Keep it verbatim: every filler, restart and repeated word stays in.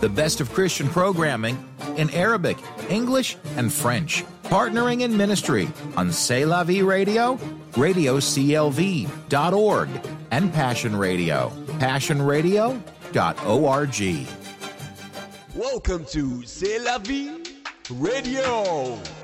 The best of Christian programming in Arabic, English, and French. Partnering in ministry on C'est La Vie Radio, radio c l v dot org, and Passion Radio, passion radio dot org. Welcome to C'est La Vie Radio.